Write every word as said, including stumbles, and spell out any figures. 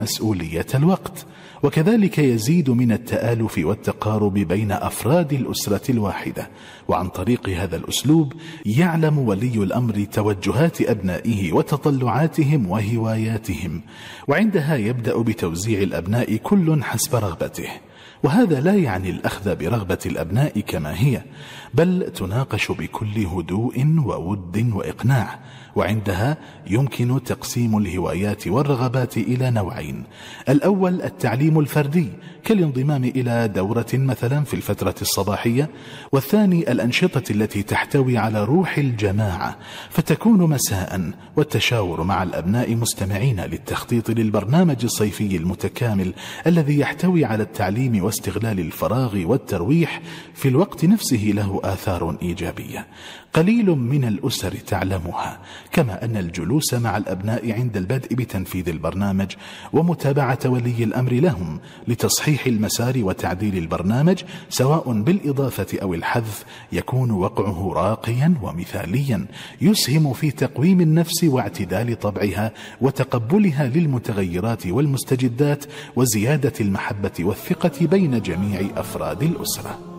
مسؤولية الوقت. وكذلك يزيد من التآلف والتقارب بين أفراد الأسرة الواحدة. وعن طريق هذا الأسلوب يعلم ولي الأمر توجهات أبنائه وتطلعاتهم وهواياتهم، وعندها يبدأ بتوزيع الأبناء كل حسب رغبته. وهذا لا يعني الأخذ برغبة الأبناء كما هي، بل تناقش بكل هدوء وود وإقناع. وعندها يمكن تقسيم الهوايات والرغبات إلى نوعين: الأول التعليم الفردي كالانضمام إلى دورة مثلا في الفترة الصباحية، والثاني الأنشطة التي تحتوي على روح الجماعة فتكون مساء، والتشاور مع الأبناء مستمعين للتخطيط للبرنامج الصيفي المتكامل الذي يحتوي على التعليم واستغلال الفراغ والترويح في الوقت نفسه له آثار إيجابية. قليل من الأسر تعلمها، كما أن الجلوس مع الأبناء عند البدء بتنفيذ البرنامج ومتابعة ولي الأمر لهم لتصحيح المسار وتعديل البرنامج سواء بالإضافة أو الحذف يكون وقعه راقيا ومثاليا، يسهم في تقويم النفس واعتدال طبعها وتقبلها للمتغيرات والمستجدات وزيادة المحبة والثقة بين جميع أفراد الأسرة.